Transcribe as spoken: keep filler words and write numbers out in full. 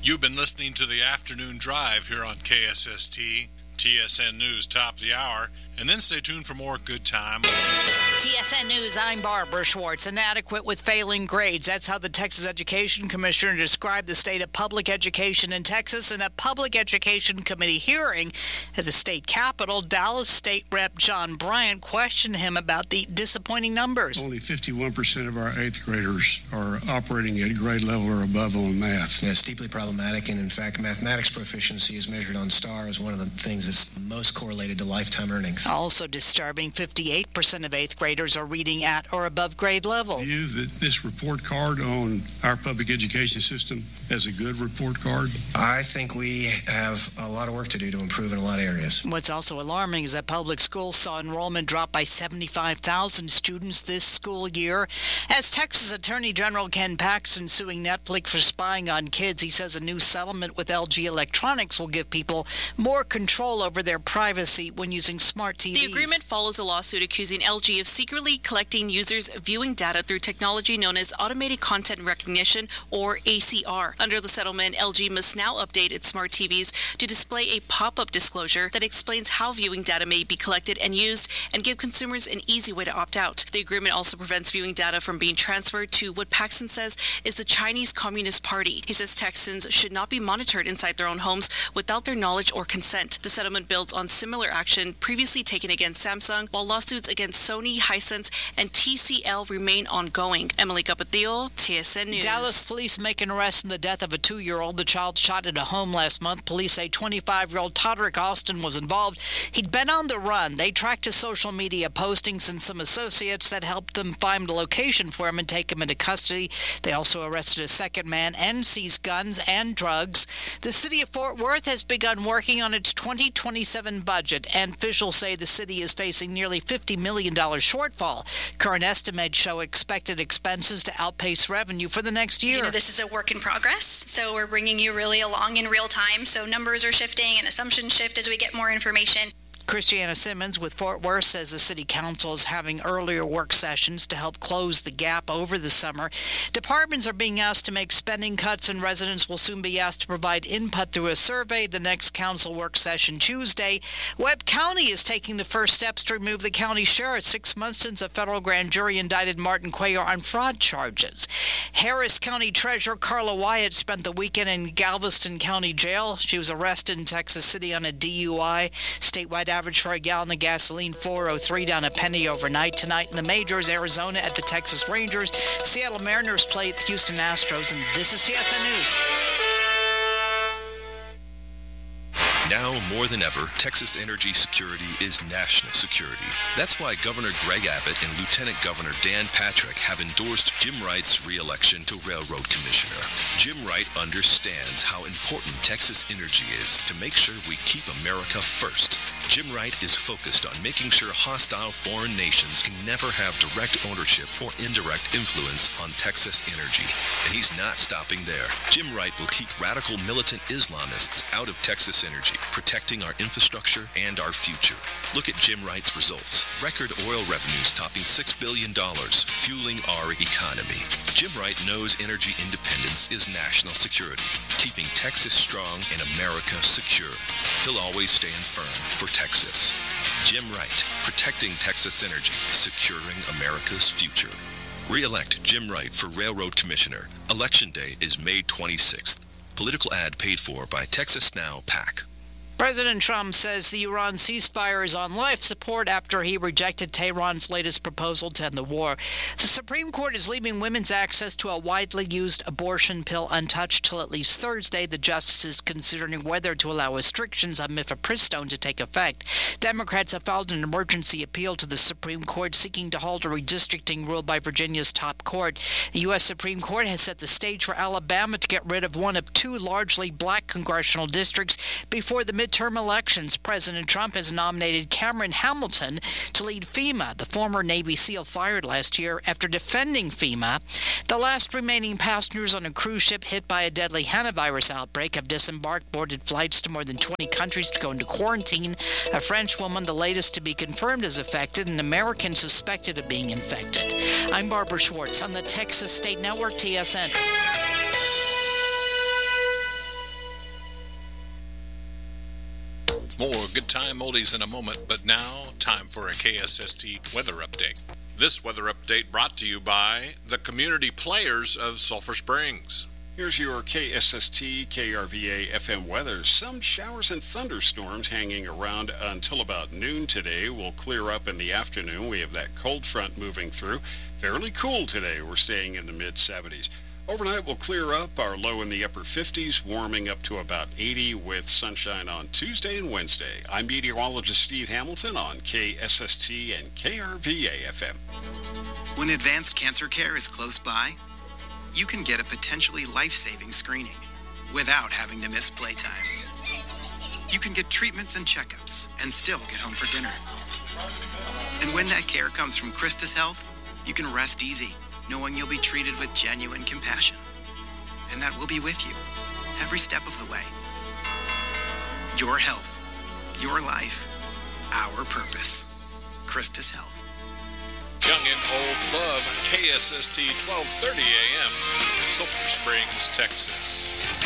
You've been listening to the Afternoon Drive here on K S S T, T S N News Top of the Hour, and then stay tuned for more good time. T S N News, I'm Barbara Schwartz. Inadequate with failing grades. That's how the Texas Education Commissioner described the state of public education in Texas in a Public Education Committee hearing at the state capitol. Dallas State Rep John Bryant questioned him about the disappointing numbers. Only fifty-one percent of our eighth graders are operating at grade level or above on math. Yeah, it's deeply problematic, and in fact, mathematics proficiency is measured on STAR as one of the things that's most correlated to lifetime earnings. Also disturbing, fifty-eight percent of eighth graders are reading at or above grade level. View that this report card on our public education system as a good report card? I think we have a lot of work to do to improve in a lot of areas. What's also alarming is that public schools saw enrollment drop by seventy-five thousand students this school year. As Texas Attorney General Ken Paxton suing Netflix for spying on kids, he says a new settlement with L G Electronics will give people more control over their privacy when using smart T Vs. The agreement follows a lawsuit accusing L G of secretly collecting users' viewing data through technology known as Automated Content Recognition, or A C R. Under the settlement, L G must now update its smart T Vs to display a pop-up disclosure that explains how viewing data may be collected and used and give consumers an easy way to opt out. The agreement also prevents viewing data from being transferred to what Paxton says is the Chinese Communist Party. He says Texans should not be monitored inside their own homes without their knowledge or consent. The settlement builds on similar action previously taken against Samsung, while lawsuits against Sony, Hisense, and T C L remain ongoing. Emily Capatillo, T S N News. Dallas police make an arrest in the death of a two-year-old. The child shot at a home last month. Police say twenty-five-year-old Todrick Austin was involved. He'd been on the run. They tracked his social media postings and some associates that helped them find the location for him and take him into custody. They also arrested a second man and seized guns and drugs. The city of Fort Worth has begun working on its twenty twenty-seven budget, and officials say the city is facing nearly fifty million dollars shortfall. Current estimates show expected expenses to outpace revenue for the next year. You know, this is a work in progress, so we're bringing you really along in real time. So numbers are shifting and assumptions shift as we get more information. Christiana Simmons with Fort Worth says the city council is having earlier work sessions to help close the gap over the summer. Departments are being asked to make spending cuts, and residents will soon be asked to provide input through a survey. The next council work session Tuesday. Webb County is taking the first steps to remove the county sheriff six months since a federal grand jury indicted Martin Cuellar on fraud charges. Harris County Treasurer Carla Wyatt spent the weekend in Galveston County Jail. She was arrested in Texas City on a D U I. Statewide average for a gallon of gasoline, four oh three, down a penny overnight. Tonight in the majors, Arizona at the Texas Rangers. Seattle Mariners play at the Houston Astros, and this is T S N News. Now more than ever, Texas energy security is national security. That's why Governor Greg Abbott and Lieutenant Governor Dan Patrick have endorsed Jim Wright's re-election to Railroad Commissioner. Jim Wright understands how important Texas energy is to make sure we keep America first. Jim Wright is focused on making sure hostile foreign nations can never have direct ownership or indirect influence on Texas energy. And he's not stopping there. Jim Wright will keep radical militant Islamists out of Texas energy, protecting our infrastructure and our future. Look at Jim Wright's results. Record oil revenues topping six billion dollars, fueling our economy. Jim Wright knows energy independence is national security, keeping Texas strong and America secure. He'll always stand firm for Texas. Jim Wright, protecting Texas energy, securing America's future. Re-elect Jim Wright for Railroad Commissioner. Election day is May twenty-sixth. Political ad paid for by Texas Now PAC. President Trump says the Iran ceasefire is on life support after he rejected Tehran's latest proposal to end the war. The Supreme Court is leaving women's access to a widely used abortion pill untouched till at least Thursday. The justice is considering whether to allow restrictions on mifepristone to take effect. Democrats have filed an emergency appeal to the Supreme Court seeking to halt a redistricting rule by Virginia's top court. The U S Supreme Court has set the stage for Alabama to get rid of one of two largely black congressional districts before the mid midterm elections. President Trump has nominated Cameron Hamilton to lead FEMA. The former Navy SEAL fired last year after defending FEMA. The last remaining passengers on a cruise ship hit by a deadly hantavirus outbreak have disembarked, boarded flights to more than twenty countries to go into quarantine. A French woman, the latest to be confirmed as affected, an American suspected of being infected. I'm Barbara Schwartz on the Texas State Network, T S N. More good time oldies in a moment, but now, time for a K S S T weather update. This weather update brought to you by the community players of Sulphur Springs. Here's your K S S T, K R V A F M weather. Some showers and thunderstorms hanging around until about noon today. Will clear up in the afternoon. We have that cold front moving through. Fairly cool today. We're staying in the mid seventies. Overnight will clear up. Our low in the upper fifties, warming up to about eighty with sunshine on Tuesday and Wednesday. I'm meteorologist Steve Hamilton on K S S T and K R V A F M. When advanced cancer care is close by, you can get a potentially life-saving screening without having to miss playtime. You can get treatments and checkups and still get home for dinner. And when that care comes from Christus Health, you can rest easy, knowing you'll be treated with genuine compassion. And that we'll be with you every step of the way. Your health, your life, our purpose. Christus Health. Young and old love K S S T twelve thirty A M, Sulphur Springs, Texas.